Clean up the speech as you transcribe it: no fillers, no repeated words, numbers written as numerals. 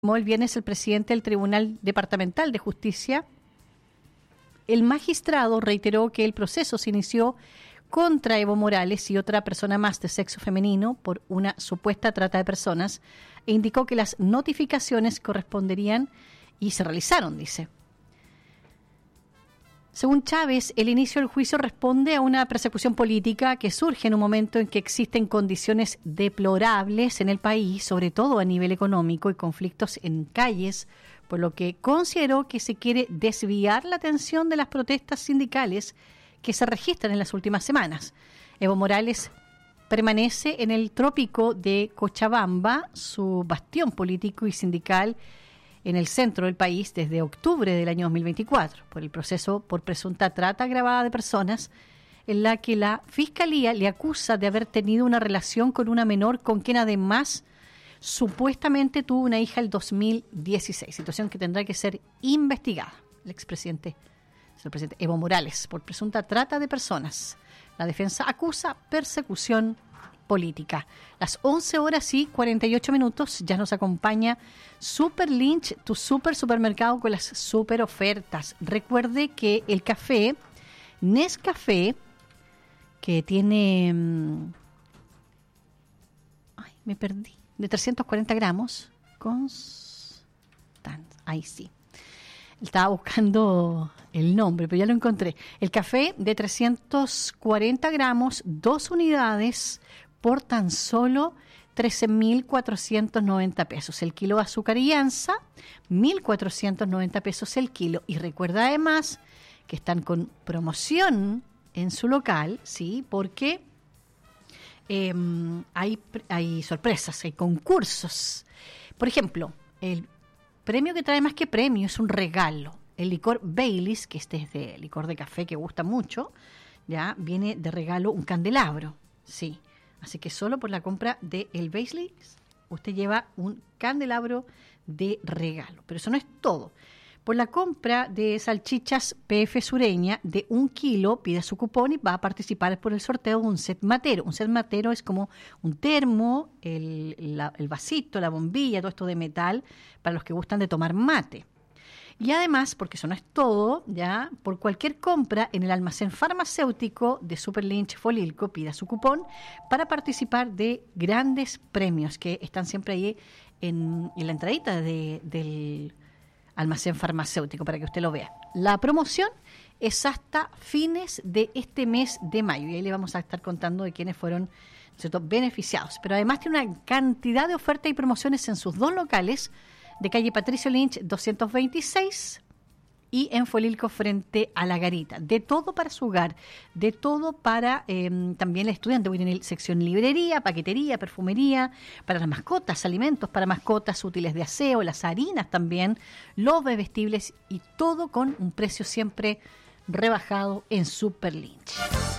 El viernes el presidente del Tribunal Departamental de Justicia, el magistrado reiteró que el proceso se inició contra Evo Morales y otra persona más de sexo femenino por una supuesta trata de personas e indicó que las notificaciones corresponderían y se realizaron, dice. Según Chávez, el inicio del juicio responde a una persecución política que surge en un momento en que existen condiciones deplorables en el país, sobre todo a nivel económico y conflictos en calles, por lo que consideró que se quiere desviar la atención de las protestas sindicales que se registran en las últimas semanas. Evo Morales permanece en el trópico de Cochabamba, su bastión político y sindical, en el centro del país desde octubre del año 2024, por el proceso por presunta trata agravada de personas, en la que la Fiscalía le acusa de haber tenido una relación con una menor con quien además supuestamente tuvo una hija el 2016, situación que tendrá que ser investigada. El presidente Evo Morales, por presunta trata de personas. La defensa acusa persecución política. Las 11 horas y 48 minutos ya nos acompaña Super Lynch, tu supermercado con las super ofertas. Recuerde que el café Nescafé, que tiene me perdí, de 340 gramos, ahí sí. Estaba buscando el nombre, pero ya lo encontré. El café de 340 gramos, 2 unidades, por tan solo 13.490 pesos. El kilo de azúcar y anza, 1.490 pesos el kilo. Y recuerda además que están con promoción en su local, ¿sí? Porque hay sorpresas, hay concursos. Por ejemplo, el premio que trae más que premio es un regalo. El licor Baileys, que este es de licor de café que gusta mucho, ya viene de regalo un candelabro, sí. Así que solo por la compra de el Baileys usted lleva un candelabro de regalo. Pero eso no es todo. Por la compra de salchichas PF Sureña de 1 kilo, pide su cupón y va a participar por el sorteo de un set matero. Un set matero es como un termo, el vasito, la bombilla, todo esto de metal, para los que gustan de tomar mate. Y además, porque eso no es todo, ya por cualquier compra en el almacén farmacéutico de Super Lynch Folilco, pida su cupón para participar de grandes premios que están siempre ahí en la entradita del almacén farmacéutico para que usted lo vea. La promoción es hasta fines de este mes de mayo y ahí le vamos a estar contando de quiénes fueron, ¿cierto?, beneficiados. Pero además tiene una cantidad de ofertas y promociones en sus 2 locales de calle Patricio Lynch 226 y en Folilco frente a la Garita. De todo para su hogar, de todo para también el estudiante. Voy a tener sección librería, paquetería, perfumería, para las mascotas, alimentos para mascotas, útiles de aseo, las harinas también, los bebestibles y todo con un precio siempre rebajado en Super Lynch.